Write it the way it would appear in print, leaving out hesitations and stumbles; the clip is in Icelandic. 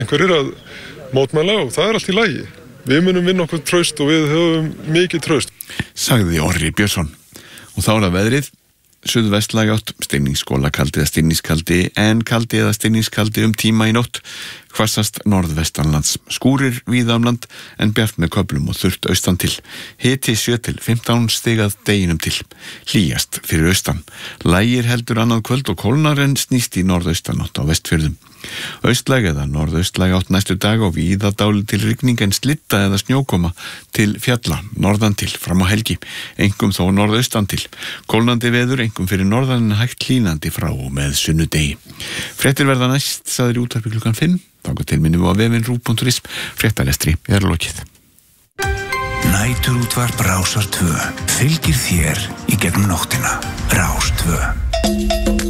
Einhver að mótmæla og það allt í lagi. Við munum vinna okkur traust og við höfum mikið traust. Sagði Orri Björnsson. Og þá það veðrið. Suðvestlæg átt, stinningsskóla kaldi eða stinningskaldi en kaldi eða stinningskaldi tíma í nótt. Hvassast norðvestanlands. Skúrir víða land en bjart með köflum og þurrt austan til. Hiti 7 til 15 stig að deginum til. Hlýjast fyrir austan. Lægir heldur annað kvöld og kólnar en snýst í norðaustanátt á Vestfjörðum. Austlæg eða norðaustlæg átt næstu dag og víða dáli til rigning en slitta eða snjókoma til fjalla, norðan til, fram á helgi, einkum þó norðaustan til. Kólnandi veður, einkum fyrir norðan en hægt hlýnandi frá og með sunnudegi. Fréttir verða næst, sagðir í útvarpi klukkan 5. Þangað til minnum við á vefinn RÚV.is. Fréttalestri lokið. Næturútvarp Rásar 2 fylgir þér í gegnum nóttina. Rás 2.